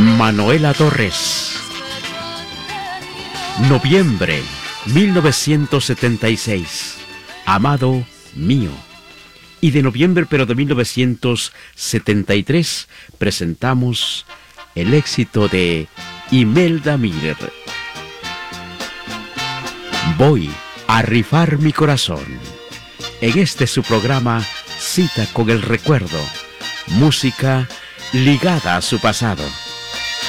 Manuela Torres. Noviembre 1976. Amado mío. Y de noviembre, pero de 1973, presentamos el éxito de Imelda Miller. Voy a rifar mi corazón. En este su programa, Cita con el Recuerdo. Música ligada a su pasado.